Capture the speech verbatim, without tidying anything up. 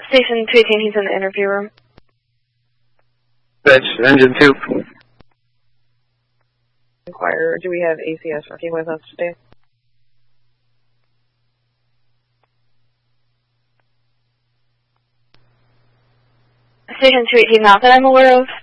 Station two eighteen, he's in the interview room. That's engine two. Inquirer, do we have A C S working with us today? Station two eighteen, not that I'm aware of.